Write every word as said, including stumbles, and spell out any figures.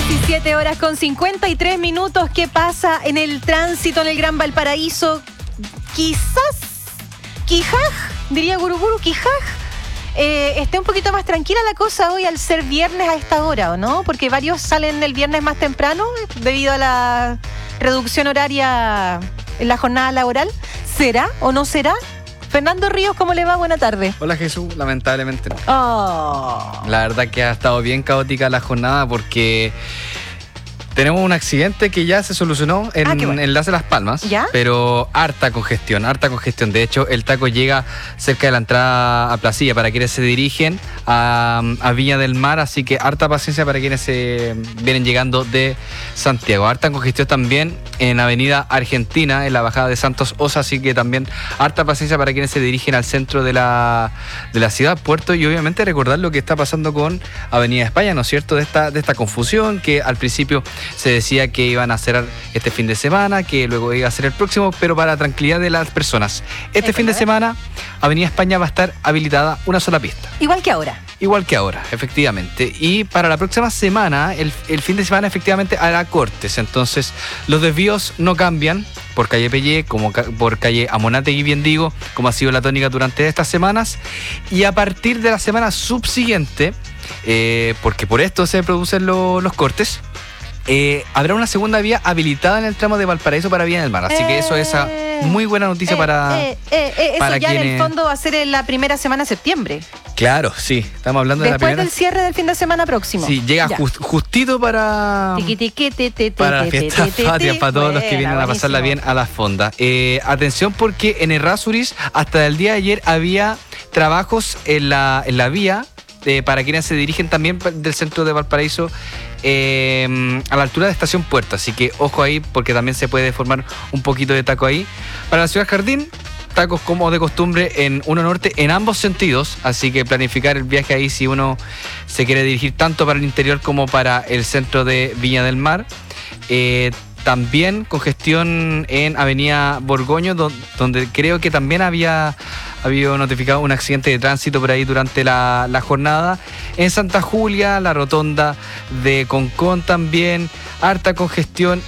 diecisiete horas con cincuenta y tres minutos. ¿Qué pasa en el tránsito en el Gran Valparaíso? Quizás, Quijaj, diría Guruguru, Quijaj, eh, esté un poquito más tranquila la cosa hoy al ser viernes a esta hora, ¿o no? Porque varios salen el viernes más temprano debido a la reducción horaria en la jornada laboral. ¿Será o no será? Fernando Ríos, ¿cómo le va? Buena tarde. Hola Jesús, lamentablemente no. Oh. La verdad que ha estado bien caótica la jornada porque tenemos un accidente que ya se solucionó en ah, bueno. Enlace Las Palmas, ¿ya? Pero harta congestión, harta congestión. De hecho, el taco llega cerca de la entrada a Placilla para quienes se dirigen a, a Viña del Mar, así que harta paciencia para quienes se vienen llegando de Santiago. Harta congestión también en Avenida Argentina, en la bajada de Santos Osa, así que también harta paciencia para quienes se dirigen al centro de la, de la ciudad, puerto, y obviamente recordar lo que está pasando con Avenida España, ¿no es cierto? De esta, de esta confusión que al principio se decía que iban a hacer este fin de semana, que luego iba a ser el próximo, pero para la tranquilidad de las personas. Este fin de semana, Avenida España va a estar habilitada una sola pista. Igual que ahora. Igual que ahora, efectivamente. Y para la próxima semana, el, el fin de semana efectivamente hará cortes. Entonces, los desvíos no cambian por calle Pellé, como ca- por calle Amonátegui, bien digo, como ha sido la tónica durante estas semanas. Y a partir de la semana subsiguiente, eh, porque por esto se producen lo, los cortes, Eh, habrá una segunda vía habilitada en el tramo de Valparaíso para Viña del Mar. Así eh, que eso es esa muy buena noticia eh, para, eh, eh, eh, para eso ya quienes... en el fondo va a ser en la primera semana de septiembre. Claro, sí, estamos hablando Después de la primera... del cierre del fin de semana próximo. Sí, llega just, justito para tiqui, tiqui, te, te, para las fiestas patrias, para todos los que vienen a pasarla bien a las fondas. Eh, atención porque en Errázuriz hasta el día de ayer había trabajos en la, en la vía eh, para quienes se dirigen también del centro de Valparaíso, Eh, a la altura de Estación Puerto, así que ojo ahí porque también se puede formar un poquito de taco ahí. Para la Ciudad Jardín, tacos como de costumbre en uno Norte en ambos sentidos, así que planificar el viaje ahí si uno se quiere dirigir tanto para el interior como para el centro de Viña del Mar. Eh, también congestión en Avenida Borgoño, do, donde creo que también había habido notificado un accidente de tránsito por ahí durante la, la jornada. En Santa Julia, la rotonda de Concón también, harta congestión